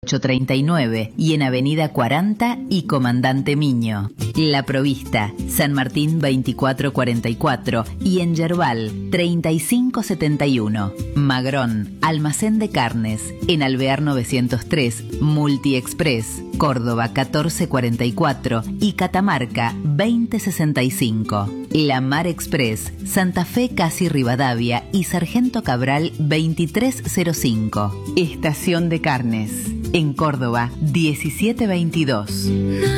1839 y en Avenida 40 y Comandante Miño. La Provista, San Martín 2444 y en Yerbal 3571. Magrón, Almacén de Carnes, en Alvear 903, Multiexpress, Córdoba 1444 y Catamarca 2065. La Mar Express, Santa Fe Casi Rivadavia y Sargento Cabral 2305. Estación de Carnes, en Córdoba 1722.